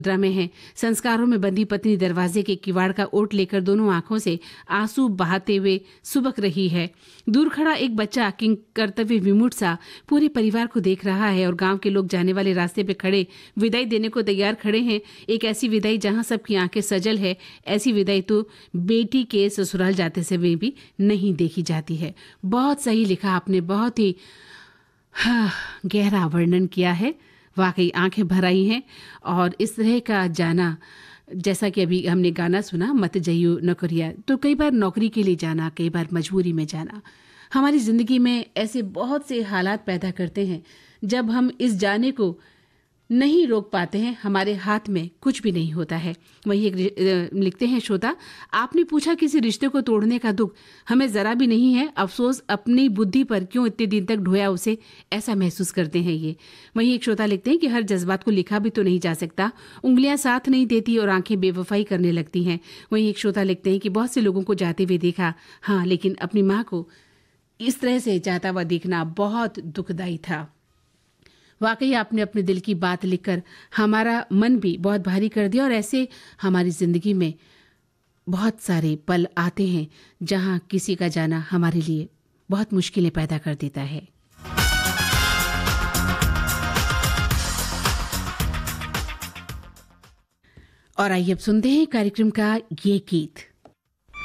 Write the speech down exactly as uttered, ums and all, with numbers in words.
मुद्रा में है। संस्कारों में बंधी पत्नी दरवाजे के किवाड़ का ओट लेकर दोनों आंखों से आंसू बहाते हुए सुबक रही है। दूर खड़ा एक बच्चा किंग कर्तव्य विमूढ़ सा पूरे परिवार को देख रहा है और गांव के लोग जाने वाले रास्ते पे खड़े विदाई देने को तैयार खड़े हैं। एक ऐसी विदाई जहां सबकी आंखें सजल है। ऐसी विदाई तो बेटी के ससुराल जाते से भी नहीं देखी जाती है। बहुत सही लिखा आपने, बहुत ही हाँ, गहरा वर्णन किया है। वाकई आंखें भर आई हैं। और इस तरह का जाना, जैसा कि अभी हमने गाना सुना मत जइयो नौकरिया, तो कई बार नौकरी के लिए जाना, कई बार मजबूरी में जाना हमारी ज़िंदगी में ऐसे बहुत से हालात पैदा करते हैं जब हम इस जाने को नहीं रोक पाते हैं। हमारे हाथ में कुछ भी नहीं होता है। वही एक लिखते हैं श्रोता, आपने पूछा किसी रिश्ते को तोड़ने का दुख हमें ज़रा भी नहीं है। अफसोस अपनी बुद्धि पर क्यों इतने दिन तक ढोया उसे, ऐसा महसूस करते हैं ये। वही एक श्रोता लिखते हैं कि हर जज्बात को लिखा भी तो नहीं जा सकता, उंगलियां साथ नहीं देती और आंखें बेवफाई करने लगती हैं। वही एक श्रोता लिखते हैं कि बहुत से लोगों को जाते हुए देखा, हाँ, लेकिन अपनी माँ को इस तरह से जाता हुआ देखना बहुत दुखदायी था। वाकई आपने अपने दिल की बात लिखकर हमारा मन भी बहुत भारी कर दिया। और ऐसे हमारी ज़िंदगी में बहुत सारे पल आते हैं जहां किसी का जाना हमारे लिए बहुत मुश्किलें पैदा कर देता है। और आइए अब सुनते हैं कार्यक्रम का ये गीत।